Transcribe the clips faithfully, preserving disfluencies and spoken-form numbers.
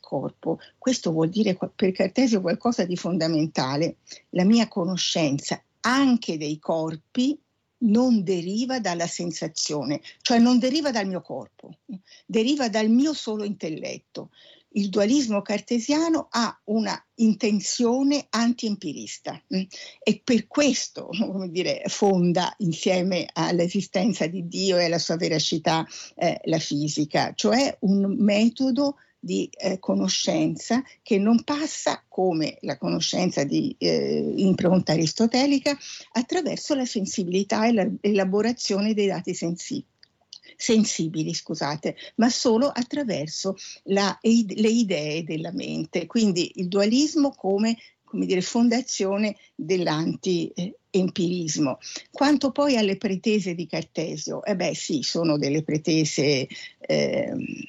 corpo. Questo vuol dire per Cartesio qualcosa di fondamentale. La mia conoscenza anche dei corpi non deriva dalla sensazione, cioè non deriva dal mio corpo, deriva dal mio solo intelletto. Il dualismo cartesiano ha una intenzione anti-empirista e per questo, come dire, fonda insieme all'esistenza di Dio e alla sua veracità eh, la fisica, cioè un metodo di eh, conoscenza che non passa, come la conoscenza di eh, impronta aristotelica, attraverso la sensibilità e l'elaborazione dei dati sensibili. sensibili, scusate, ma solo attraverso la, le idee della mente. Quindi il dualismo come, come dire, fondazione dell'anti-empirismo. Quanto poi alle pretese di Cartesio, eh beh sì, sono delle pretese eh,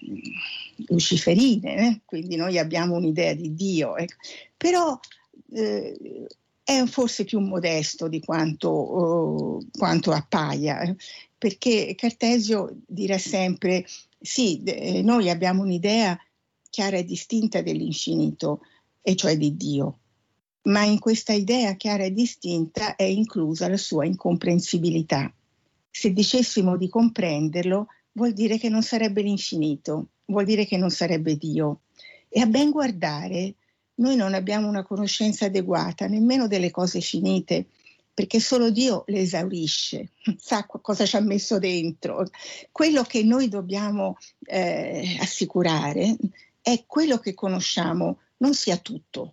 luciferine, eh? Quindi noi abbiamo un'idea di Dio, ecco. Però eh, è forse più modesto di quanto, oh, quanto appaia, eh? Perché Cartesio dirà sempre sì, eh, noi abbiamo un'idea chiara e distinta dell'infinito, e cioè di Dio, ma in questa idea chiara e distinta è inclusa la sua incomprensibilità. Se dicessimo di comprenderlo, vuol dire che non sarebbe l'infinito, vuol dire che non sarebbe Dio. E a ben guardare, noi non abbiamo una conoscenza adeguata nemmeno delle cose finite, perché solo Dio le esaurisce, sa cosa ci ha messo dentro. Quello che noi dobbiamo eh, assicurare è quello che conosciamo non sia tutto,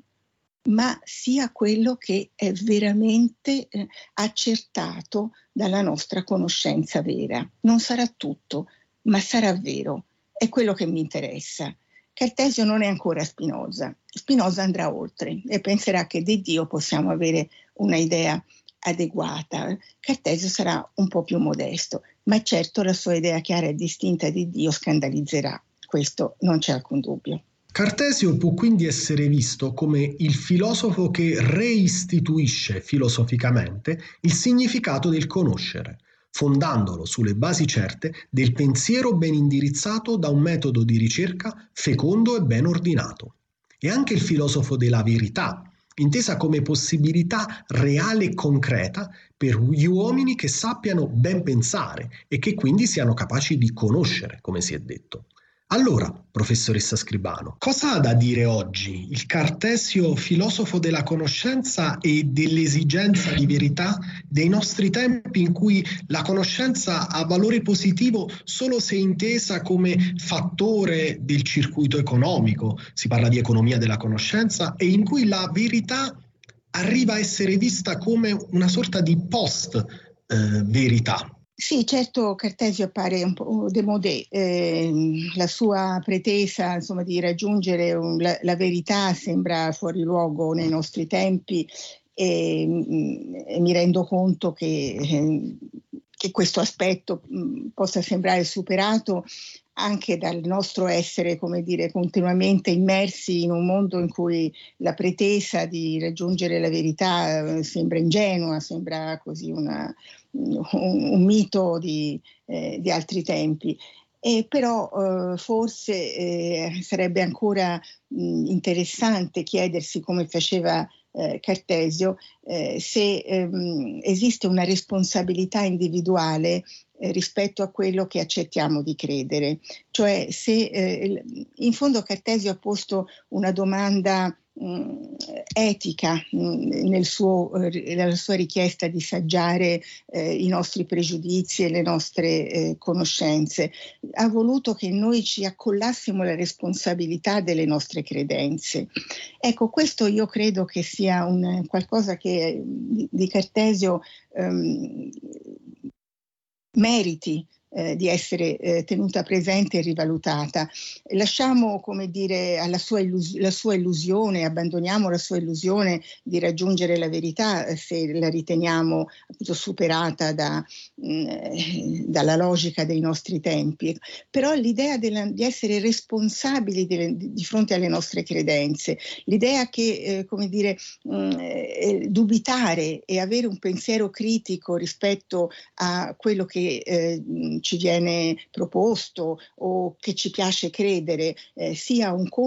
ma sia quello che è veramente eh, accertato dalla nostra conoscenza vera. Non sarà tutto, ma sarà vero. È quello che mi interessa. Cartesio non è ancora Spinoza. Spinoza andrà oltre e penserà che di Dio possiamo avere una idea adeguata. Cartesio sarà un po' più modesto, ma certo la sua idea chiara e distinta di Dio scandalizzerà. Questo non c'è alcun dubbio. Cartesio può quindi essere visto come il filosofo che reistituisce filosoficamente il significato del conoscere, fondandolo sulle basi certe del pensiero ben indirizzato da un metodo di ricerca fecondo e ben ordinato. È anche il filosofo della verità, intesa come possibilità reale e concreta per gli uomini che sappiano ben pensare e che quindi siano capaci di conoscere, come si è detto. Allora, professoressa Scribano, cosa ha da dire oggi il Cartesio filosofo della conoscenza e dell'esigenza di verità dei nostri tempi, in cui la conoscenza ha valore positivo solo se intesa come fattore del circuito economico, si parla di economia della conoscenza, e in cui la verità arriva a essere vista come una sorta di post-verità? Sì, certo, Cartesio appare un po' démodé, eh, la sua pretesa, insomma, di raggiungere un, la, la verità sembra fuori luogo nei nostri tempi e, e mi rendo conto che, eh, che questo aspetto mh, possa sembrare superato anche dal nostro essere, come dire, continuamente immersi in un mondo in cui la pretesa di raggiungere la verità eh, sembra ingenua, sembra così una, un, un mito di, eh, di altri tempi. E però eh, forse eh, sarebbe ancora mh, interessante chiedersi, come faceva eh, Cartesio, eh, se ehm, esiste una responsabilità individuale eh, rispetto a quello che accettiamo di credere. Cioè se eh, in fondo Cartesio ha posto una domanda mh, etica mh, nel suo, eh, nella sua richiesta di saggiare eh, i nostri pregiudizi e le nostre eh, conoscenze. Ha voluto che noi ci accollassimo la responsabilità delle nostre credenze. Ecco, questo io credo che sia un qualcosa che di, di Cartesio ehm, meriti eh, di essere eh, tenuta presente e rivalutata. Lasciamo, come dire, alla sua, illus- la sua illusione, abbandoniamo la sua illusione di raggiungere la verità eh, se la riteniamo appunto superata da, mh, dalla logica dei nostri tempi. Però l'idea della, di essere responsabili delle, di fronte alle nostre credenze, l'idea che, eh, come dire, mh, eh, dubitare e avere un pensiero critico rispetto a quello che eh, ci viene proposto o che ci piace credere eh, sia un